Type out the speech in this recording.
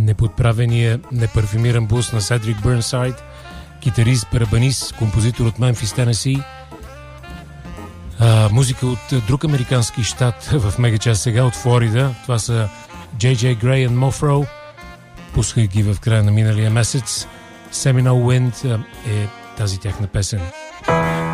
неподправения, непарфюмиран блуз на Седрик Бърнсайд, китарист, барабанист, композитор от Мемфис, Тенеси. Музика от друг американски щат в мегачас сега, от Флорида. Това са J.J. Gray and Mofro. Пусках ги в края на миналия месец. Seminole Wind е тази тяхна песен.